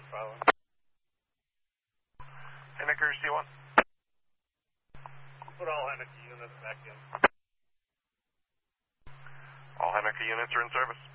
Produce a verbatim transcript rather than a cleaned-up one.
one following. Henniker, C one. Put all Henniker units back in. All Henniker units are in service.